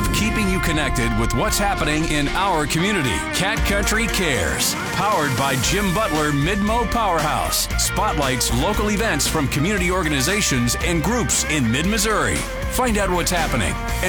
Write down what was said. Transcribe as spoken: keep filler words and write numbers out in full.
of keeping you connected with what's happening in our community. Cat Country Cares, powered by Jim Butler Midmo Powerhouse, spotlights local events from community organizations and groups in mid-Missouri. Find out what's happening